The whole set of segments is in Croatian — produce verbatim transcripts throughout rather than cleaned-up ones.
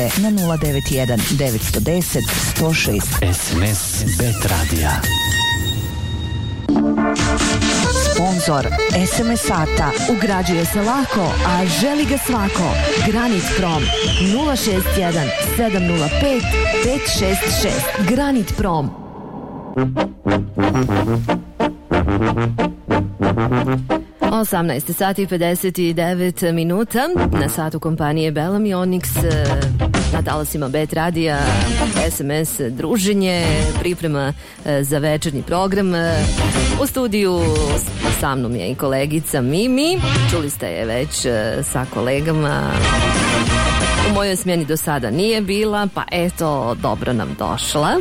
na nula devet jedan devet jedan nula jedan sto šest. es em es Bet Radija. Sponzor es em es sata ugrađuje se lako, a želi ga svako. Granit Prom nula šest jedan sedam nula pet pet šest šest. Granit Prom. osamnaest sati i pedeset devet minuta na satu kompanije Bellamy Onyx, na talasima Bet Radija, es em es druženje, priprema za večernji program. U studiju sa mnom je i kolegica Mimi, čuli ste je već sa kolegama. U mojoj smjeni do sada nije bila, pa eto, dobro nam došla.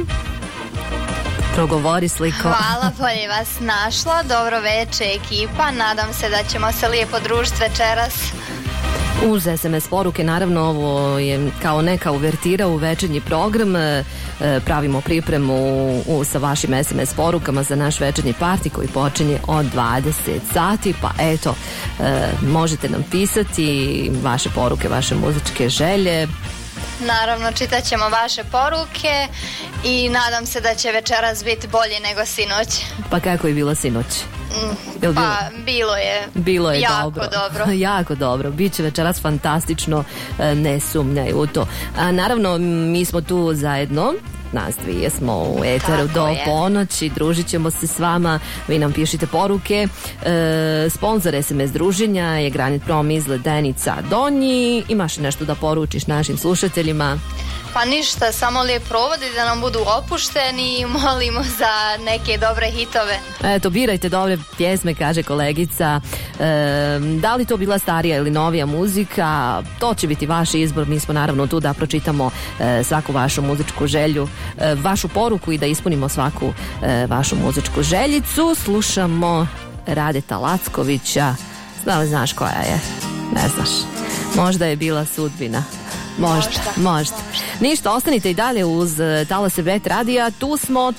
Progovori, Sliko. Hvala, bolje vas našla. Dobro veče, ekipa. Nadam se da ćemo se lijepo družiti večeras. Uz es em es poruke, naravno, ovo je kao neka uvertira u večernji program. E, pravimo pripremu u, sa vašim es em es porukama za naš večernji parti koji počinje od dvadeset sati. Pa eto, e, možete nam pisati vaše poruke, vaše muzičke želje. Naravno, čitat ćemo vaše poruke i nadam se da će večeras biti bolje nego sinoć. Pa kako je bilo sinoć? Mm, Jel pa bilo je, bilo je jako dobro. dobro. Jako dobro. Biće večeras fantastično, ne sumnjaj u to. A, naravno, mi smo tu zajedno. Nas dvije smo u eteru Tako do je. ponoći, družit ćemo se s vama, vi nam pišite poruke. E, sponsor es em es druženja je Granit Prom iz Ledenica Donji. Imaš nešto da poručiš našim slušateljima? Pa ništa, samo lijep provodi da nam budu opušteni i molimo za neke dobre hitove. Eto, birajte dobre pjesme, kaže kolegica. E, da li to bila starija ili novija muzika, to će biti vaš izbor. Mi smo naravno tu da pročitamo e, svaku vašu muzičku želju, e, vašu poruku i da ispunimo svaku e, vašu muzičku željicu. Slušamo Radeta Lackovića. Da li znaš koja je? Ne znaš. Možda je bila sudbina. Možda, možda, možda. Ništa, ostanite i dalje uz talase Bet Radija. Tu smo,